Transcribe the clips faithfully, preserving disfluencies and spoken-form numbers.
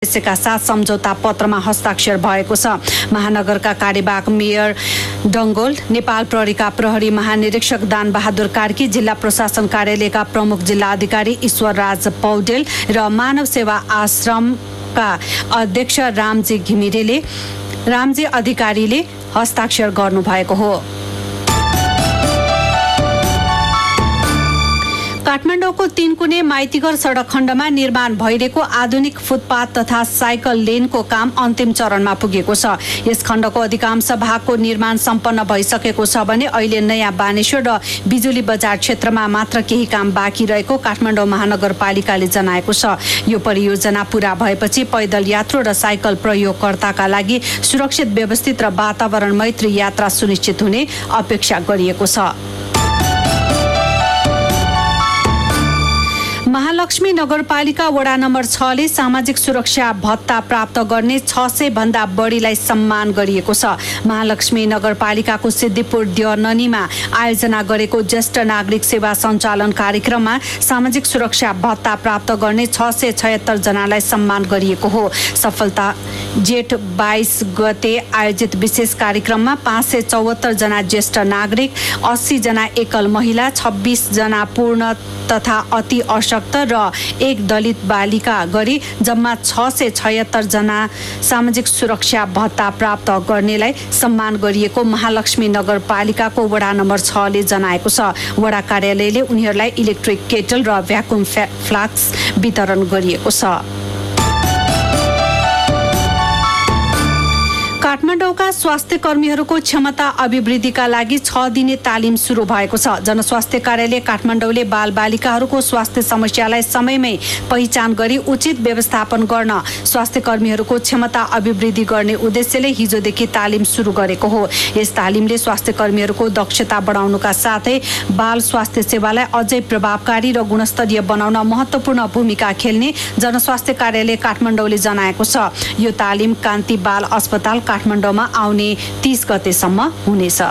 का साथ सम्झौता पत्रमा हस्ताक्षर भएको छ। महानगरका कार्यवाहक मेयर डङ्गोल, नेपाल प्रहरीका प्रहरी महानिरीक्षक दान बहादुर कार्की, जिल्ला प्रशासन कार्यालयका प्रमुख जिल्ला अधिकारी ईश्वरराज पौडेल र मानव सेवा आश्रमका अध्यक्ष रामजी घिमिरेले रामजी अधिकारीले हस्ताक्षर गर्नुभएको हो। काठमाडौँको तीनकुने माइतीघर सडक खण्डमा निर्माण भइरहेको आधुनिक फुटपाथ तथा साइकल लेनको काम अन्तिम चरणमा पुगेको छ। यस खण्डको अधिकांश भागको निर्माण सम्पन्न भइसकेको छ भने अहिले नयाँ बानेश्वर र बिजुली बजार क्षेत्रमा मात्र केही काम बाँकी रहेको काठमाडौँ महानगरपालिकाले जनाएको छ। यो परियोजना पूरा भएपछि पैदल यात्रु र साइकल प्रयोगकर्ताका लागि सुरक्षित, व्यवस्थित र वातावरण मैत्री यात्रा सुनिश्चित हुने अपेक्षा गरिएको छ। महालक्ष्मी नगरपालिका वडा नम्बर छ ले सामाजिक सुरक्षा भत्ता प्राप्त गर्ने छ सय भन्दा बढीलाई सम्मान गरिएको छ। महालक्ष्मी नगरपालिकाको सिद्धिपुर द्यननीमा आयोजना गरेको ज्येष्ठ नागरिक सेवा सञ्चालन कार्यक्रममा सामाजिक सुरक्षा भत्ता प्राप्त गर्ने छ सय छयत्तर जनालाई सम्मान गरिएको हो। सफलता जेठ बाइस गते आयोजित विशेष कार्यक्रममा पाँच सय चौहत्तर जना ज्येष्ठ नागरिक, अस्सी जना एकल महिला, छब्बीस जना पूर्ण तथा अति अशक्त र एक दलित बालिका गरी जम्मा छ सय छयत्तर जना सामाजिक सुरक्षा भत्ता प्राप्त गर्नेलाई सम्मान गरिएको महालक्ष्मी नगरपालिकाको वडा नम्बर छ ले जनाएको छ। वडा कार्यालयले उनीहरूलाई इलेक्ट्रिक केटल र भ्याकुम फ्लास्क वितरण गरिएको छ। काठमाडौँका स्वास्थ्य कर्मीहरूको क्षमता अभिवृद्धिका लागि छ दिने तालिम सुरु भएको छ। जनस्वास्थ्य कार्यालय काठमाडौँले बालबालिकाहरूको स्वास्थ्य समस्यालाई समयमै पहिचान गरी उचित व्यवस्थापन गर्न स्वास्थ्य कर्मीहरूको क्षमता अभिवृद्धि गर्ने उद्देश्यले हिजोदेखि तालिम सुरु गरेको हो। यस तालिमले स्वास्थ्य कर्मीहरूको दक्षता बढाउनुका साथै बाल स्वास्थ्य सेवालाई अझै प्रभावकारी र गुणस्तरीय बनाउन महत्त्वपूर्ण भूमिका खेल्ने जनस्वास्थ्य कार्यालय काठमाडौँले जनाएको छ। यो तालिम कान्ति बाल अस्पताल काठमाडौँमा आउने तीस गतेसम्म हुनेछ।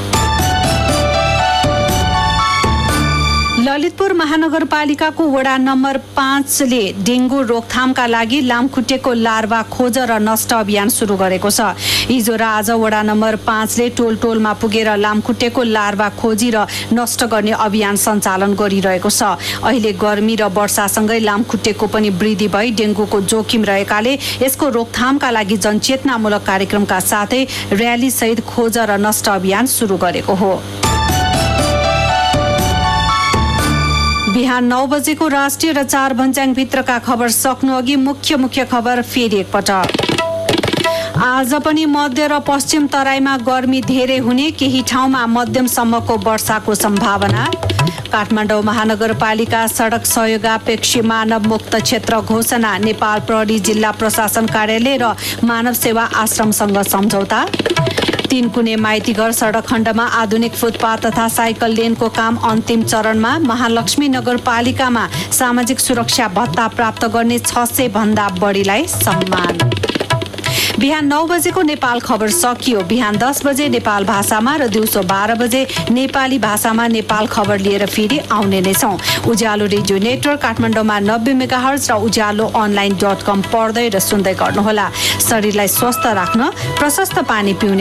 ललितपुर महानगरपालिकाको वडा नम्बर पाँचले डेङ्गु रोकथामका लागि लामखुट्टेको लार्वा खोज र नष्ट अभियान सुरु गरेको छ। हिजो र आज वडा नम्बर पाँचले टोल टोलमा पुगेर लामखुट्टेको लार्वा खोजी र नष्ट गर्ने अभियान सञ्चालन गरिरहेको छ। अहिले गर्मी र वर्षासँगै लामखुट्टेको पनि वृद्धि भई डेङ्गुको जोखिम रहेकाले यसको रोकथामका लागि जनचेतनामूलक कार्यक्रमका साथै र्याली सहित खोज र नष्ट अभियान सुरु गरेको हो। बिहान नौ बजेको राष्ट्रिय र चार भन्ज्याङ भित्रका खबर सक्नु अघि मुख्य मुख्य खबर फेरि एकपटक। आज पनि मध्य र पश्चिम तराईमा गर्मी धेरै हुने, केही ठाउँमा मध्यमसम्मको वर्षाको सम्भावना। काठमाडौँ महानगरपालिका सडक सहयोगापेक्षी मानव मुक्त क्षेत्र घोषणा, नेपाल प्रहरी जिल्ला प्रशासन कार्यालय र मानव सेवा आश्रमसँग सम्झौता। तीनकुने माइतीघर सडक खण्डमा आधुनिक फुटपाथ तथा साइकल लेनको काम अन्तिम चरणमा। महालक्ष्मी नगरपालिकामा सामाजिक सुरक्षा भत्ता प्राप्त गर्ने छ सय भन्दा बढीलाई सम्मान। बिहान नौ बजेको नेपाल खबर सकियो। बिहान दस बजे नेपाल भाषामा र दिउँसो बाह्र बजे नेपाली भाषामा नेपाल खबर लिएर फेरि आउने नै छौँ। उज्यालो रेडियो नेटवर्क काठमाडौँमा नब्बे मेगाहर्ज र उज्यालो अनलाइन डट कम पढ्दै र सुन्दै गर्नुहोला। शरीरलाई स्वस्थ राख्न प्रशस्त पानी पिउने